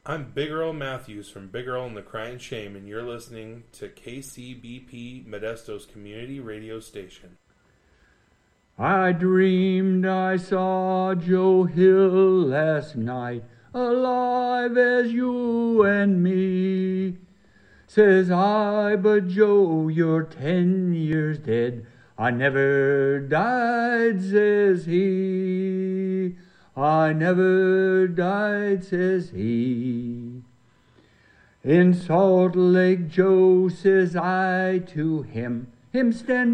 I'm Big Earl Matthews from Big Earl and the Crying Shame, and you're listening to KCBP Modesto's community radio station. I dreamed I saw Joe Hill last night, alive as you and me. Says I, but Joe, you're 10 years dead. I never died, says he. I never died, says he. In Salt Lake Joe, says I to him standing